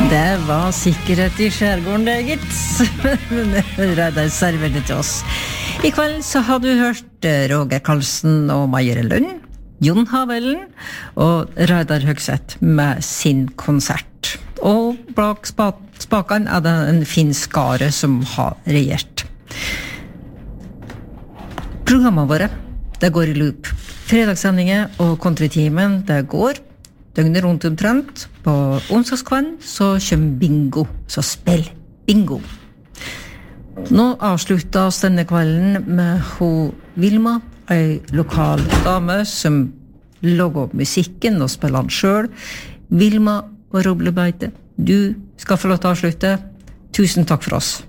Det var sikkerhet I skjærgården, det, gitt. Reidar serverte til oss. I kveld så har du hørt Roger Karlsen og Maiere Lund, Jon Havelen og Reidar Høgseth med sin konsert. Og bak spaken det en fin skare som har regjert. Programmet våre, det går I loop. Fredagssendinger og kontritimen, det går døgnet rundt omtrent. På onsdagskvelden så kommer bingo, så spill bingo. Nå avsluttes denne kvelden med Vilma, en lokal dame som lager musikken og spiller den selv. Vilma og Roblebeite, du skal få lov til å avslutte. Tusen takk for oss.